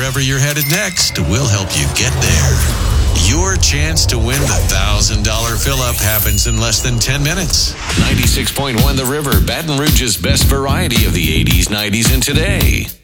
wherever you're headed next, we'll help you get there. Your chance to win the $1,000 fill-up happens in less than 10 minutes. 96.1 The River, Baton Rouge's best variety of the 80s, 90s, and today.